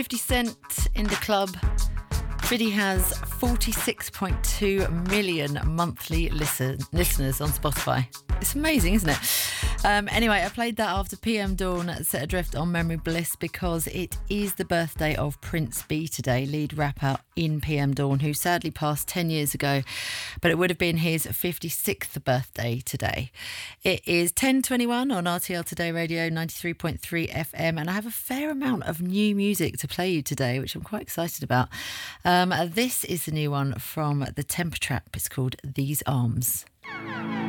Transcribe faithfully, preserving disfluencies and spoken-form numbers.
fifty Cent in the club. Fiddy has forty-six point two million monthly listen, listeners on Spotify. It's amazing, isn't it? Um, anyway, I played that after P M Dawn set adrift on Memory Bliss because it is the birthday of Prince B today, lead rapper in P M Dawn, who sadly passed ten years ago, but it would have been his fifty-sixth birthday today. It is ten twenty-one on R T L Today Radio ninety-three point three F M, and I have a fair amount of new music to play you today, which I'm quite excited about. Um, this is the new one from the Temper Trap. It's called These Arms.